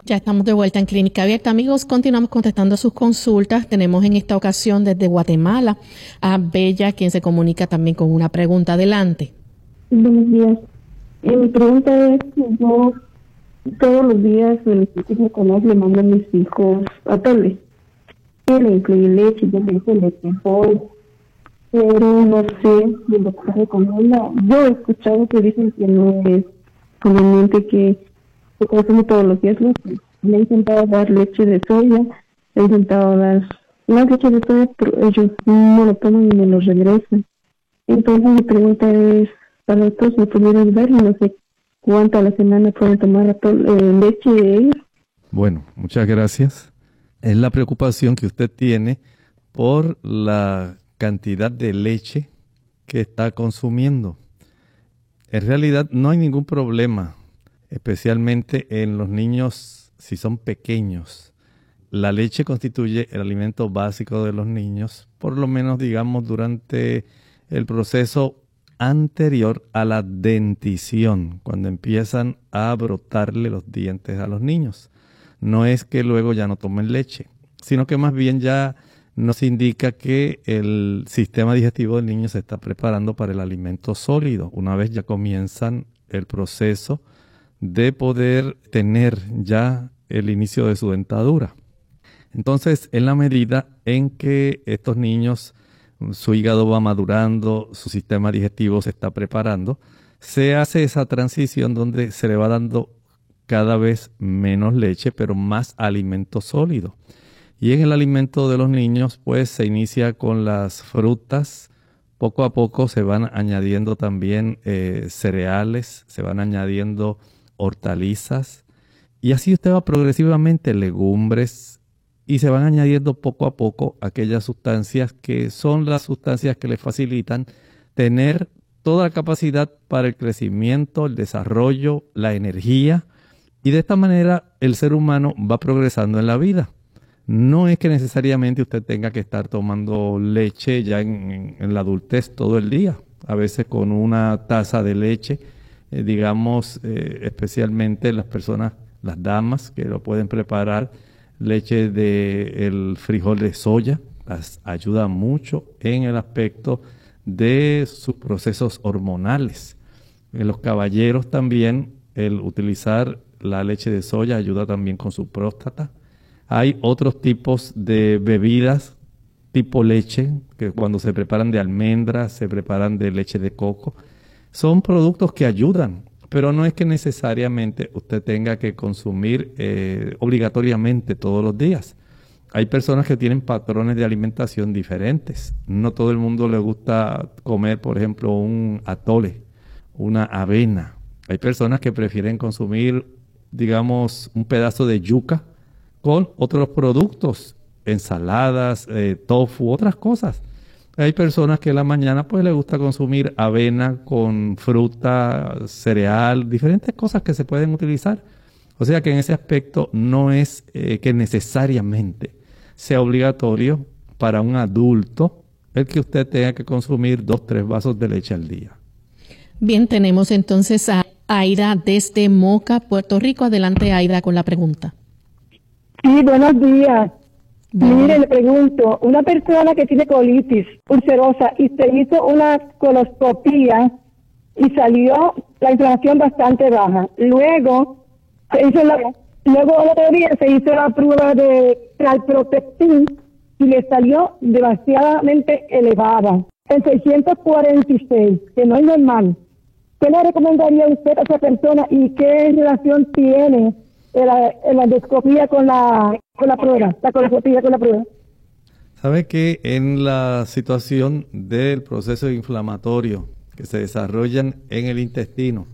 Ya estamos de vuelta en Clínica Abierta. Amigos, continuamos contestando sus consultas. Tenemos en esta ocasión desde Guatemala a Bella, quien se comunica también con una pregunta. Adelante. Buenos días. Mi pregunta es que yo todos los días en el ejercicio le mando a mis hijos a tole. Que le incluye leche, yo le hice leche polvo, pero no sé de lo que se recomienda. Yo he escuchado que dicen que no es conveniente que se consume todos los días leche. Le he intentado dar leche de soya, le he intentado dar más leche de soya, pero ellos no lo toman y me lo regresan. Entonces mi pregunta es, para todos me pudieran dar y no sé cuánto a la semana pueden tomar leche de ellos. Bueno, muchas gracias. Es la preocupación que usted tiene por la cantidad de leche que está consumiendo. En realidad no hay ningún problema, especialmente en los niños si son pequeños. La leche constituye el alimento básico de los niños, por lo menos digamos durante el proceso anterior a la dentición, cuando empiezan a brotarle los dientes a los niños. No es que luego ya no tomen leche, sino que más bien ya nos indica que el sistema digestivo del niño se está preparando para el alimento sólido, una vez ya comienzan el proceso de poder tener ya el inicio de su dentadura. Entonces, en la medida en que estos niños, su hígado va madurando, su sistema digestivo se está preparando, se hace esa transición donde se le va dando cada vez menos leche, pero más alimento sólido. Y en el alimento de los niños, pues se inicia con las frutas. Poco a poco se van añadiendo también cereales, se van añadiendo hortalizas. Y así usted va progresivamente legumbres y se van añadiendo poco a poco aquellas sustancias que son las sustancias que le facilitan tener toda la capacidad para el crecimiento, el desarrollo, la energía. Y de esta manera el ser humano va progresando en la vida. No es que necesariamente usted tenga que estar tomando leche ya en la adultez todo el día. A veces con una taza de leche, especialmente las personas, las damas que lo pueden preparar, leche del frijol de soya, las ayuda mucho en el aspecto de sus procesos hormonales. En los caballeros también el utilizar la leche de soya ayuda también con su próstata. Hay otros tipos de bebidas tipo leche, que cuando se preparan de almendras, se preparan de leche de coco. Son productos que ayudan, pero no es que necesariamente usted tenga que consumir obligatoriamente todos los días. Hay personas que tienen patrones de alimentación diferentes. No todo el mundo le gusta comer, por ejemplo, un atole, una avena. Hay personas que prefieren consumir, digamos, un pedazo de yuca con otros productos, ensaladas, tofu, otras cosas. Hay personas que en la mañana pues les gusta consumir avena con fruta, cereal, diferentes cosas que se pueden utilizar. O sea que en ese aspecto no es que necesariamente sea obligatorio para un adulto el que usted tenga que consumir 2-3 vasos de leche al día. Bien, tenemos entonces a Aida desde Moca, Puerto Rico. Adelante, Aida, con la pregunta. Sí, buenos días. Mire, le pregunto, una persona que tiene colitis ulcerosa y se hizo una coloscopía y salió la inflamación bastante baja. Luego el otro día se hizo la prueba de calprotectin y le salió demasiadamente elevada, en 646, que no es normal. ¿Qué le recomendaría usted a esa persona y qué relación tiene la endoscopía con la prueba, la coloscopía con la prueba? Sabe que en la situación del proceso inflamatorio que se desarrollan en el intestino,